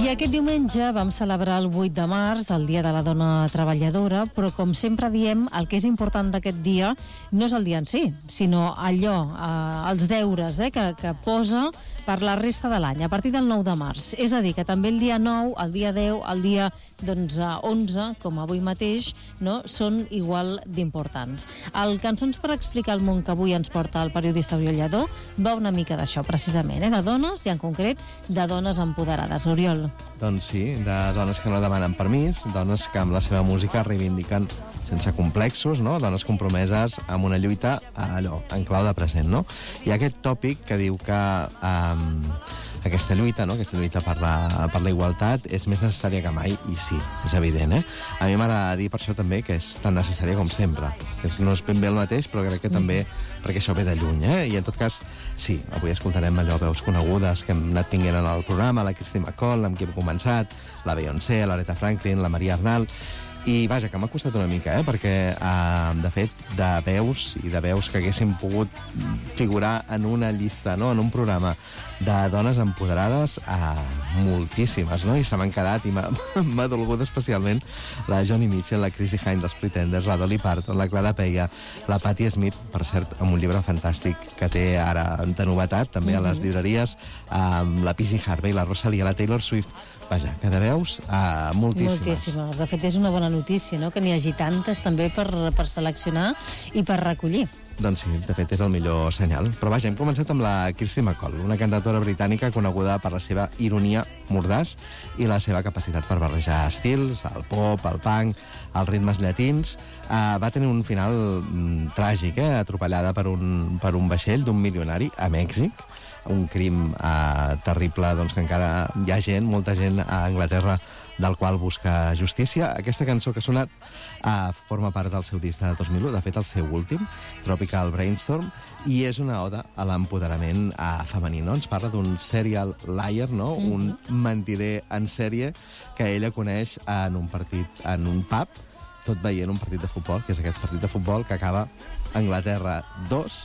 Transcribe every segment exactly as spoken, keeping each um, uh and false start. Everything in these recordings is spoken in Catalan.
I aquest diumenge vam celebrar el vuit de març, el Dia de la Dona Treballadora, però com sempre diem, el que és important d'aquest dia no és el dia en si, sinó allò, eh, els deures eh, que, que posa per la resta de l'any, a partir del nou de març. És a dir, que també el dia nou, el dia deu, el dia doncs, onze, com avui mateix, no, són igual d'importants. El Cançons per explicar el món que avui ens porta el periodista Oriol Lladó va una mica d'això, precisament, eh, de dones i en concret de dones empoderades. Oriol. Doncs sí, de dones que no demanen permís, dones que amb la seva música reivindiquen sense complexos, no? Dones compromeses amb una lluita allò, en clau de present, no? Hi ha aquest tòpic que diu que um, aquesta lluita, no? aquesta lluita per la, per la igualtat és més necessària que mai, i sí, és evident, eh? A mi m'agrada dir per això també que és tan necessària com sempre, que no és ben bé el mateix, però crec que també perquè això ve de lluny, eh? I en tot cas, sí, avui escoltarem allò veus conegudes que hem anat tinguent en el programa, la Christy McCall, amb qui hem començat, la Beyoncé, l'Aretha Franklin, la Maria Arnal. I vaja, que m'ha costat una mica, eh? Perquè, eh, de fet, de veus i de veus que haguessin pogut figurar en una llista, no? En un programa de dones empoderades, eh, moltíssimes, no? I se m'han quedat, i m'ha dolgut especialment la Joni Mitchell, la Chrissie Hynde dels Pretenders, la Dolly Parton, la Clara Peia, la Patti Smith, per cert, amb un llibre fantàstic que té ara de novetat, també a les llibreries, amb la P G Harvey, la Rosalia, la Taylor Swift. Vaja, que de veus, uh, moltíssimes. Moltíssimes. De fet, és una bona notícia, no?, que n'hi hagi tantes també per, per seleccionar i per recollir. Doncs sí, de fet és el millor senyal. Però vaja, hem començat amb la Christy McCall, una cantautora britànica coneguda per la seva ironia mordaç i la seva capacitat per barrejar estils, el pop, el punk, els ritmes llatins. Uh, va tenir un final mm, tràgic, eh? Atropellada per un, per un vaixell d'un milionari a Mèxic, un crim eh, terrible, doncs que encara hi ha gent, molta gent a Anglaterra del qual busca justícia. Aquesta cançó que ha sonat eh, forma part del seu disc de dos mil u, de fet el seu últim, Tropical Brainstorm, i és una oda a l'empoderament eh, femení, no? Ens parla d'un serial liar, no? Mm-hmm. Un mentider en sèrie que ella coneix en un partit, en un pub, tot veient un partit de futbol, que és aquest partit de futbol que acaba Anglaterra dos,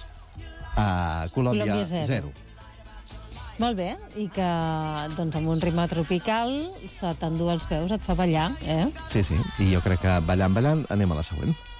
a Colòmbia, Colòmbia zero. Molt bé, i que doncs, amb un ritme tropical se t'endú els peus, et fa ballar, eh? Sí, sí, i jo crec que ballant, ballant, anem a la següent.